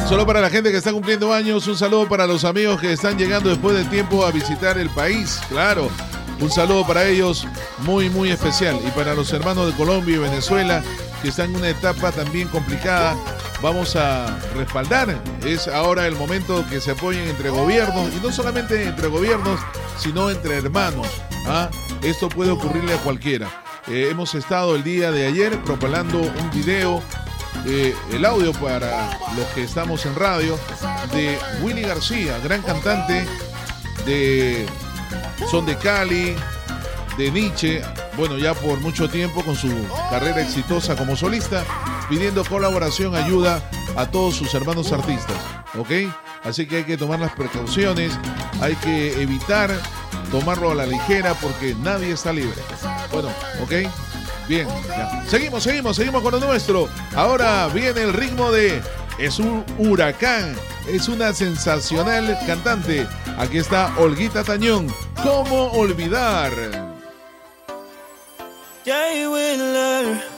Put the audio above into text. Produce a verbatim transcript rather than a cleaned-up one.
Solo para la gente que está cumpliendo años, un saludo para los amigos que están llegando después del tiempo a visitar el país, claro. Un saludo para ellos muy, muy especial. Y para los hermanos de Colombia y Venezuela, que están en una etapa también complicada, vamos a respaldar. Es ahora el momento que se apoyen entre gobiernos, y no solamente entre gobiernos, sino entre hermanos. ¿Ah? Esto puede ocurrirle a cualquiera. Eh, hemos estado el día de ayer propalando un video, eh, el audio para los que estamos en radio, de Willy García, gran cantante de Son de Cali, de Nietzsche, bueno, ya por mucho tiempo con su carrera exitosa como solista, pidiendo colaboración, ayuda a todos sus hermanos artistas, ¿ok? Así que hay que tomar las precauciones, hay que evitar tomarlo a la ligera porque nadie está libre. Bueno, ¿ok? Bien, ya. Seguimos, seguimos, seguimos con lo nuestro. Ahora viene el ritmo de Es un huracán, es una sensacional cantante. Aquí está Olguita Tañón. ¿Cómo olvidar? Jay Wheeler.